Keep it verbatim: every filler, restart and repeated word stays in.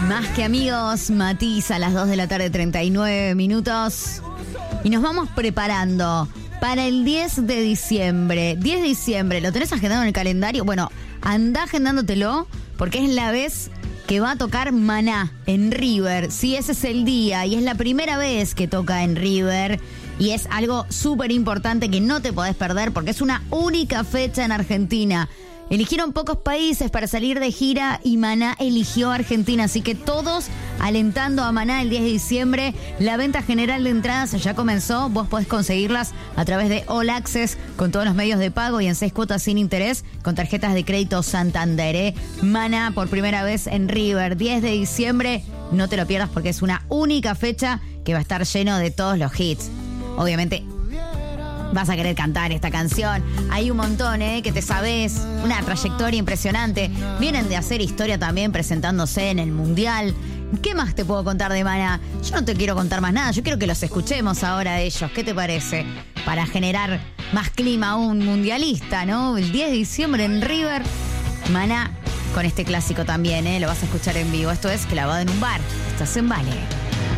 Más que amigos, Matiz a las dos de la tarde, treinta y nueve minutos. Y nos vamos preparando para el diez de diciembre. diez de diciembre, ¿lo tenés agendado en el calendario? Bueno, andá agendándotelo porque es la vez que va a tocar Maná en River. Sí, ese es el día y es la primera vez que toca en River. Y es algo súper importante que no te podés perder porque es una única fecha en Argentina. Eligieron pocos países para salir de gira y Maná eligió Argentina, así que todos alentando a Maná el diez de diciembre. La venta general de entradas ya comenzó, vos podés conseguirlas a través de All Access con todos los medios de pago y en seis cuotas sin interés con tarjetas de crédito Santander. ¿eh? Maná por primera vez en River, diez de diciembre, no te lo pierdas porque es una única fecha que va a estar lleno de todos los hits. Obviamente vas a querer cantar esta canción. Hay un montón, ¿eh? Que te sabés. Una trayectoria impresionante. Vienen de hacer historia también presentándose en el Mundial. ¿Qué más te puedo contar de Maná? Yo no te quiero contar más nada. Yo quiero que los escuchemos ahora de ellos. ¿Qué te parece? Para generar más clima aún mundialista, ¿no? El diez de diciembre en River. Maná con este clásico también, ¿eh? Lo vas a escuchar en vivo. Esto es Clavado en un bar. Estás en Vale.